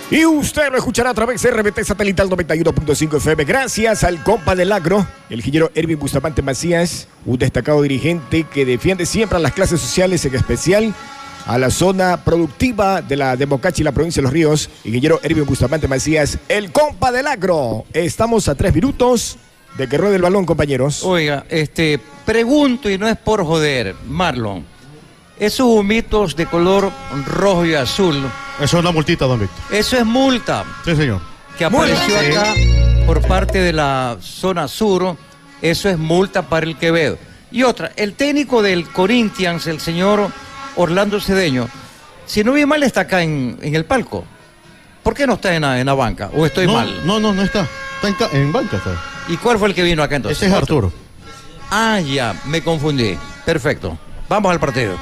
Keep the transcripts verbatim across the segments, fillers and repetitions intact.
Y usted lo escuchará a través de R B T Satelital noventa y uno punto cinco F M. Gracias al compa del agro, el ingeniero Erwin Bustamante Macías, un destacado dirigente que defiende siempre a las clases sociales, en especial a la zona productiva de la de Mocachi y la provincia de Los Ríos. Ingeniero Erwin Bustamante Macías, el compa del agro. Estamos a tres minutos de que ruede el balón, compañeros. Oiga, este, pregunto y no es por joder, Marlon. Esos humitos de color rojo y azul. Eso es una multita, don Víctor. Eso es multa. Sí, señor. Que apareció sí. acá por parte de la zona sur. Eso es multa para el Quevedo. Y otra, el técnico del Corinthians, el señor Orlando Cedeño, si no vi mal, está acá en, en el palco. ¿Por qué no está en la, en la banca? ¿O estoy no, mal? No, no, no está. Está en, en banca. Está. ¿Y cuál fue el que vino acá entonces? Ese es Arturo. Ah, ya, me confundí. Perfecto. Vamos al partido.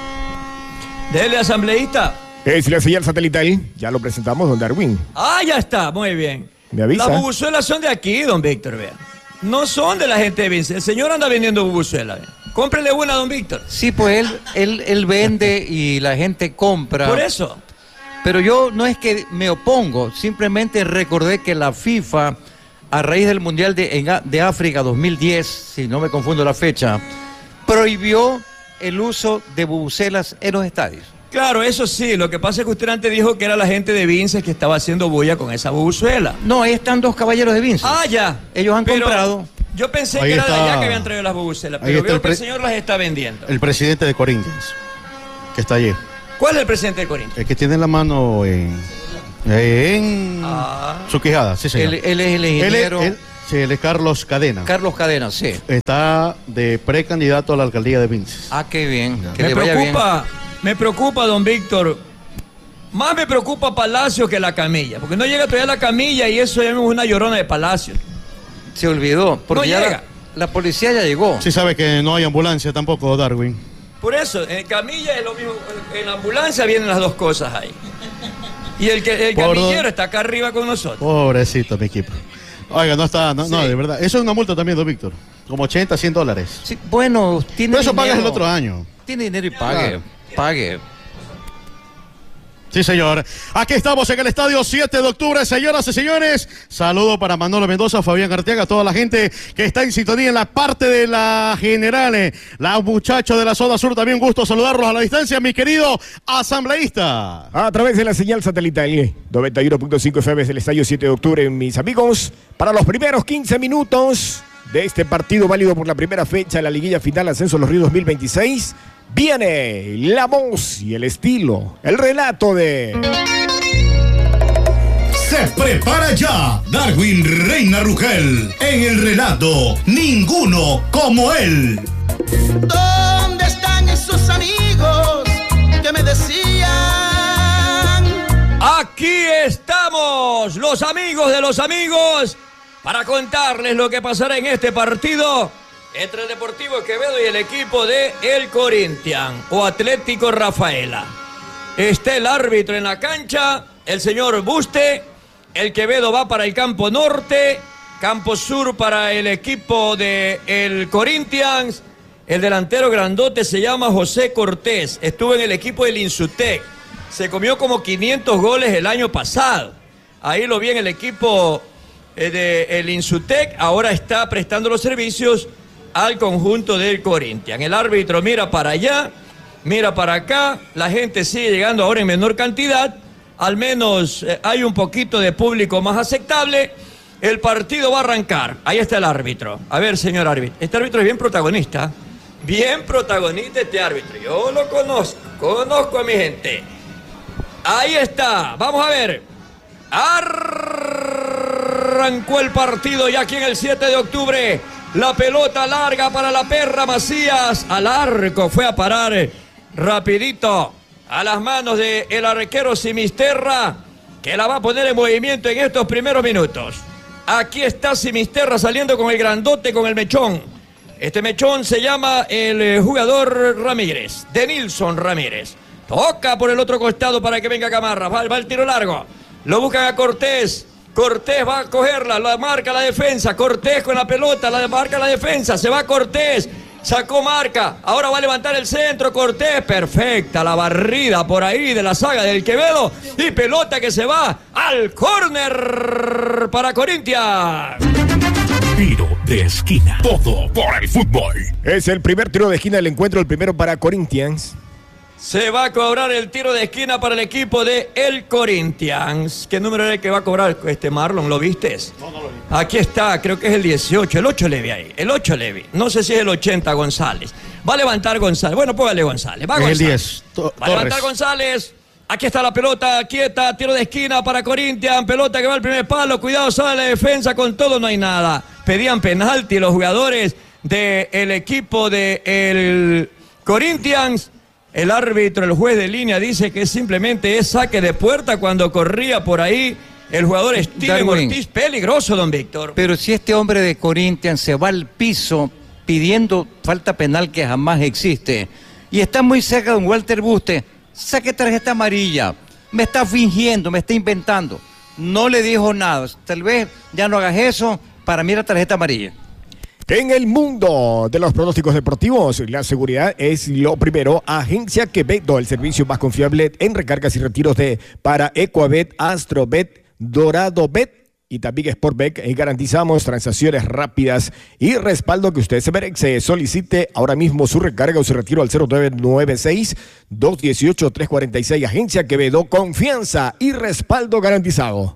Dele, asambleísta. Es la señal satelital, ya lo presentamos, don Darwin. Ah, ya está, muy bien. ¿Me avisa? Las bubuzuelas son de aquí, don Víctor, vean. No son de la gente de Vince. El señor anda vendiendo bubuzuelas, vean. Cómprele una, don Víctor. Sí, pues él, él, él vende y la gente compra. Por eso. Pero yo no es que me opongo, simplemente recordé que la FIFA, a raíz del Mundial de, en, de África dos mil diez, si no me confundo la fecha, prohibió el uso de bubucelas en los estadios. Claro, eso sí. Lo que pasa es que usted antes dijo que era la gente de Vince que estaba haciendo bulla con esa bubuzuela. No, ahí están dos caballeros de Vince. Ah, ya. Ellos han Pero comprado. Yo pensé Ahí que era está, de allá que habían traído las bubucelas, pero veo el que el señor las está vendiendo. El presidente de Corinthians, que está allí. ¿Cuál es el presidente de Corinthians? El que tiene la mano en, en ah. su quijada, sí, señor. Él, él es el ingeniero. Él, él, sí, él es Carlos Cadena. Carlos Cadena, sí. Está de precandidato a la alcaldía de Vince. Ah, qué bien. Que me le vaya preocupa, bien. me preocupa, don Víctor. Más me preocupa Palacio que la camilla, porque no llega todavía la camilla y eso es una llorona de Palacio. Se olvidó, porque no ya llega. La, la policía ya llegó. Sí sabe que no hay ambulancia tampoco, Darwin. Por eso, en camilla es lo mismo, en la ambulancia vienen las dos cosas ahí. Y el, que, el Por camillero do... está acá arriba con nosotros. Pobrecito mi equipo. Oiga, no está, no, sí. no, de verdad. Eso es una multa también, don Víctor. Como ochenta, cien dólares. Sí, bueno, tiene Pero eso dinero. pagas el otro año. Tiene dinero y pague, Claro. pague. Sí, señor. Aquí estamos en el estadio siete de octubre, señoras y señores. Saludo para Manolo Mendoza, Fabián Arteaga, toda la gente que está en sintonía en la parte de la general. Los muchachos de la zona sur, también gusto saludarlos a la distancia, mi querido asambleísta. A través de la señal satelital noventa y uno punto cinco F M es el estadio siete de octubre, mis amigos, para los primeros quince minutos de este partido válido por la primera fecha de la liguilla final Ascenso Los Ríos dos mil veintiséis. Viene la voz y el estilo, el relato de... Se prepara ya Darwin Reina Rugel en el relato Ninguno como él. ¿Dónde están esos amigos que me decían? Aquí estamos, los amigos de los amigos, para contarles lo que pasará en este partido entre el Deportivo Quevedo y el equipo de El Corinthians o Atlético Rafaela. Está el árbitro en la cancha, el señor Buste. El Quevedo va para el campo norte, campo sur para el equipo de El Corinthians. El delantero grandote se llama José Cortés, estuvo en el equipo del Insutec. Se comió como quinientos goles el año pasado. Ahí lo vi en el equipo de El Insutec, ahora está prestando los servicios al conjunto del Corinthians. El árbitro mira para allá, mira para acá, la gente sigue llegando ahora en menor cantidad, al menos eh, hay un poquito de público más aceptable. El partido va a arrancar, ahí está el árbitro. A ver, señor árbitro, este árbitro es bien protagonista, bien protagonista este árbitro, yo lo conozco, conozco a mi gente. Ahí está, vamos a ver, arrancó el partido ya aquí en el siete de octubre. La pelota larga para la perra Macías. Al arco fue a parar rapidito a las manos del arquero Simisterra, que la va a poner en movimiento en estos primeros minutos. Aquí está Simisterra saliendo con el grandote, con el mechón. Este mechón se llama el jugador Ramírez, Denilson Ramírez. Toca por el otro costado para que venga Gamarra. Va, va el tiro largo. Lo buscan a Cortés. Cortés va a cogerla, la marca la defensa, Cortés con la pelota, la marca la defensa, se va Cortés, Sacó marca, ahora va a levantar el centro, Cortés, perfecta la barrida por ahí de la saga del Quevedo y pelota que se va al córner para Corinthians. Tiro de esquina, todo por el fútbol. Es el primer tiro de esquina del encuentro, el primero para Corinthians. Se va a cobrar el tiro de esquina para el equipo de el Corinthians. ¿Qué número es el que va a cobrar este Marlon? ¿Lo viste? No, no lo vi. Aquí está, creo que es el dieciocho, el ocho Levi ahí, el ocho Levi. No sé si es el ochenta González. Va a levantar González. Bueno, póngale González. Va es González. el diez. To- va a levantar González. Aquí está la pelota quieta, tiro de esquina para Corinthians, pelota que va al primer palo, cuidado, sale la defensa, con todo no hay nada. Pedían penalti los jugadores del equipo de el Corinthians. El árbitro, el juez de línea, dice que simplemente es saque de puerta cuando corría por ahí el jugador Steven Darwin. Ortiz. Peligroso, don Víctor. Pero si este hombre de Corinthians se va al piso pidiendo falta penal que jamás existe y está muy cerca de un Walter Buste, saque tarjeta amarilla. Me está fingiendo, me está inventando. No le dijo nada. Tal vez ya no hagas eso. Para mí la tarjeta amarilla. En el mundo de los pronósticos deportivos, la seguridad es lo primero. Agencia Quevedo, el servicio más confiable en recargas y retiros de para Ecuabet, Astrobet, Dorado Bet y también Sportbet. Y garantizamos transacciones rápidas y respaldo que usted se merece. Solicite ahora mismo su recarga o su retiro al cero nueve nueve seis, dos uno ocho, tres cuatro seis. Agencia Quevedo, confianza y respaldo garantizado.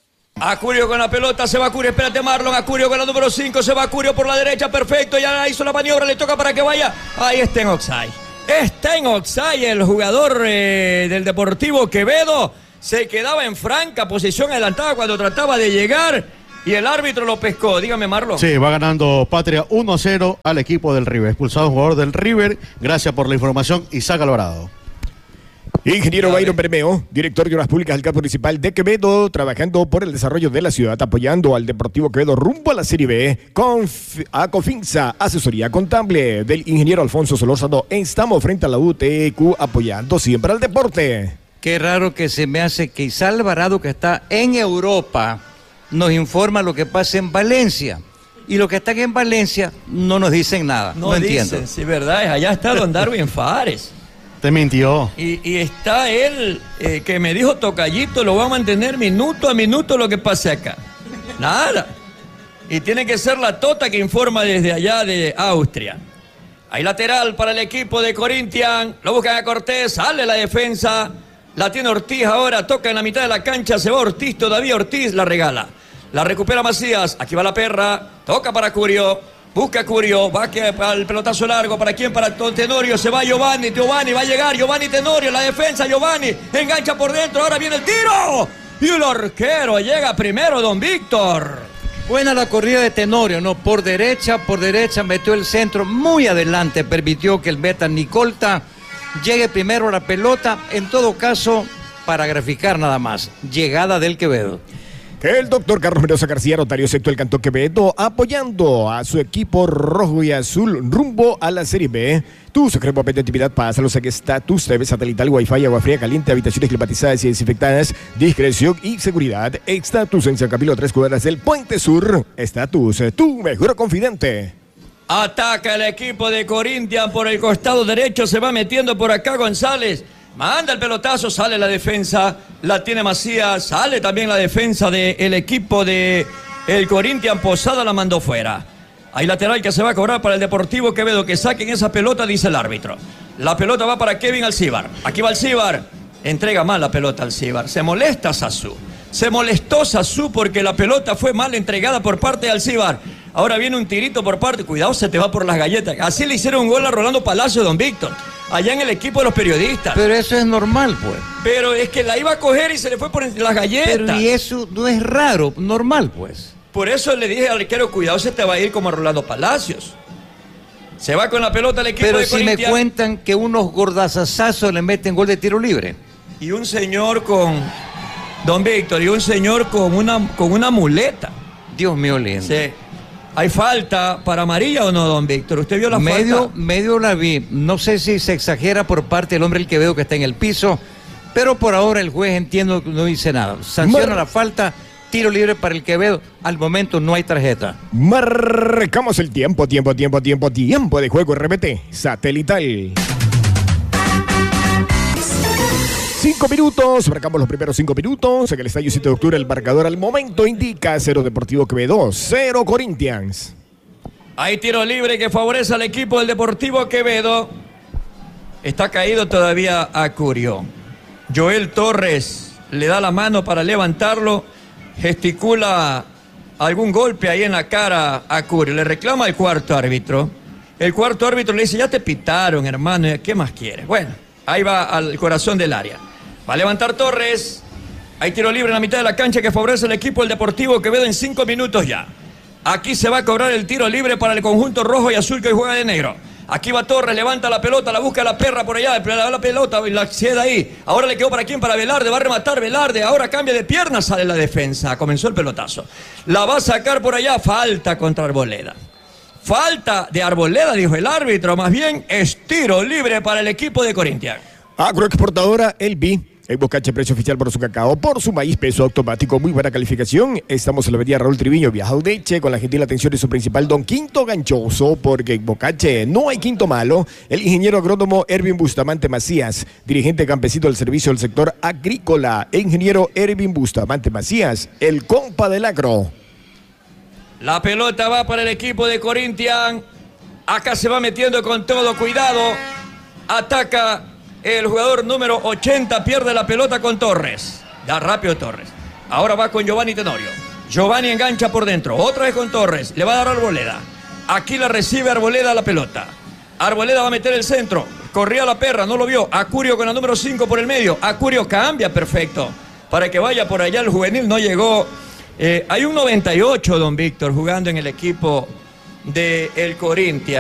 Acurio con la pelota, se va Acurio, espérate Marlon, Acurio con la número cinco, se va Acurio por la derecha, perfecto, ya hizo la maniobra, le toca para que vaya, ahí está en offside. Está en offside el jugador eh, del Deportivo Quevedo, se quedaba en franca posición adelantada cuando trataba de llegar y el árbitro lo pescó, dígame Marlon. Sí, va ganando Patria uno a cero al equipo del River, expulsado un jugador del River, gracias por la información, Isaac Alvarado. Ingeniero Byron Bermeo, director de Obras Públicas del Campo Municipal de Quevedo, trabajando por el desarrollo de la ciudad, apoyando al Deportivo Quevedo rumbo a la Serie B. Conf a Cofinsa, asesoría contable del ingeniero Alfonso Solórzano. Estamos frente a la U T E Q, apoyando siempre al deporte. Qué raro que se me hace que Isa Alvarado, que está en Europa, nos informa lo que pasa en Valencia. Y los que están en Valencia no nos dicen nada. No, no entiendo. Dicen, sí, verdad, allá está don Darwin Fares. Te mintió. Y, y está él, eh, que me dijo Tocayito, lo va a mantener minuto a minuto lo que pase acá. Nada. Y tiene que ser la Tota que informa desde allá de Austria. Hay lateral para el equipo de Corinthians. Lo buscan a Cortés, sale la defensa. La tiene Ortiz ahora, toca en la mitad de la cancha, se va Ortiz, todavía Ortiz la regala. La recupera Macías, aquí va la perra, toca para Curio. Busca Curio, va que al pelotazo largo, ¿para quién? Para Tenorio, se va Giovanni, Giovanni, va a llegar, Giovanni Tenorio, la defensa, Giovanni, engancha por dentro, ahora viene el tiro, y el arquero llega primero, don Víctor. Buena la corrida de Tenorio, ¿no? Por derecha, por derecha, metió el centro muy adelante, permitió que el meta Nicolta llegue primero a la pelota, en todo caso, para graficar nada más, llegada del Quevedo. El doctor Carlos Mendoza García, notario secto del Cantón Quevedo, apoyando a su equipo rojo y azul rumbo a la Serie B. Tu supremo competitividad, pásalos aquí está. Tus T V satelital, wifi, agua fría, caliente, habitaciones climatizadas y desinfectadas, discreción y seguridad. Estatus en San Camilo, tres cuadras del Puente Sur. Estatus, tu mejor confidente. Ataca el equipo de Corinthians por el costado derecho, se va metiendo por acá González. Manda el pelotazo, sale la defensa, la tiene Macías, sale también la defensa del equipo de el Corinthians, Posada la mandó fuera. Hay lateral que se va a cobrar para el Deportivo Quevedo, que saquen esa pelota, dice el árbitro. La pelota va para Kevin Alcíbar, aquí va Alcíbar, entrega mal la pelota Alcíbar, se molesta Sasú, se molestó Sasú porque la pelota fue mal entregada por parte de Alcíbar. Ahora viene un tirito por parte, cuidado, se te va por las galletas. Así le hicieron un gol a Rolando Palacio, don Víctor, allá en el equipo de los periodistas. Pero eso es normal, pues. Pero es que la iba a coger y se le fue por las galletas. Pero y eso no es raro, normal, pues. Por eso le dije al arquero, cuidado, se te va a ir como a Rolando Palacios. Se va con la pelota el equipo Pero de si me Corinthians. cuentan que unos gordazazazos le meten gol de tiro libre. Y un señor con, don Víctor, y un señor con una, con una muleta. Dios mío lindo. Sí. ¿Hay falta para amarilla o no, don Víctor? ¿Usted vio la medio, falta? Medio la vi. No sé si se exagera por parte del hombre el Quevedo que está en el piso, pero por ahora el juez entiendo que no dice nada. Sanciona Mar... la falta tiro libre para el Quevedo. Al momento no hay tarjeta. Marcamos el tiempo, tiempo, tiempo, tiempo, tiempo de juego R B T satelital. Cinco minutos, marcamos los primeros cinco minutos. En el estadio siete de octubre el marcador al momento indica cero Deportivo Quevedo, cero Corinthians. Hay tiro libre que favorece al equipo del Deportivo Quevedo. Está caído todavía Acurio. Joel Torres le da la mano para levantarlo. Gesticula algún golpe ahí en la cara a Acurio. Le reclama al cuarto árbitro. El cuarto árbitro le dice, ya te pitaron, hermano, ¿qué más quieres? Bueno, ahí va al corazón del área. Va a levantar Torres. Hay tiro libre en la mitad de la cancha que favorece al equipo del Deportivo Quevedo en cinco minutos ya. Aquí se va a cobrar el tiro libre para el conjunto rojo y azul que hoy juega de negro. Aquí va Torres, levanta la pelota, la busca la perra por allá, le da la pelota y la ceda ahí. Ahora le quedó para quién, para Velarde, va a rematar Velarde, ahora cambia de pierna, sale la defensa, comenzó el pelotazo. La va a sacar por allá, falta contra Arboleda. Falta de Arboleda, dijo el árbitro, más bien es tiro libre para el equipo de Corinthians. Agroexportadora El B. El Bocache, precio oficial por su cacao, por su maíz, peso automático, muy buena calificación. Estamos en la avenida Raúl Triviño, Vieja Udeche, con la gentil atención de su principal don Quinto Ganchoso, porque en Bocache no hay quinto malo. El ingeniero agrónomo Ervin Bustamante Macías, dirigente campesino del servicio del sector agrícola. Ingeniero Ervin Bustamante Macías, el compa del agro. La pelota va para el equipo de Corinthians. Acá se va metiendo con todo cuidado. Ataca el jugador número ochenta, pierde la pelota con Torres. Da rápido Torres. Ahora va con Giovanni Tenorio. Giovanni engancha por dentro. Otra vez con Torres. Le va a dar a Arboleda. Aquí la recibe Arboleda la pelota. Arboleda va a meter el centro. Corría la perra, no lo vio. Acurio con la número cinco por el medio. Acurio cambia, perfecto. Para que vaya por allá el juvenil, no llegó. Eh, hay un noventa y ocho, don Víctor, jugando en el equipo del Corinthians.